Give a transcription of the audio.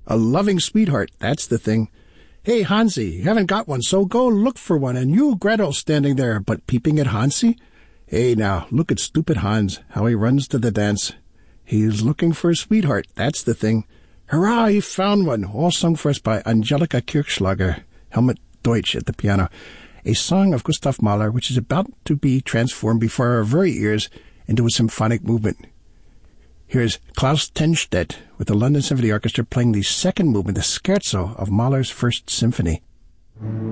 A loving sweetheart, that's the thing. Hey, Hansi, you haven't got one, so go look for one. And you, Gretel, standing there, but peeping at Hansi? Hey, now, look at stupid Hans, how he runs to the dance. He's looking for a sweetheart, that's the thing. Hurrah, he found one, all sung for us by Angelika Kirchschlager, Helmut Deutsch at the piano. A song of Gustav Mahler, which is about to be transformed before our very ears into a symphonic movement. Here's Klaus Tenstedt with the London Symphony Orchestra playing the second movement, the scherzo of Mahler's First Symphony.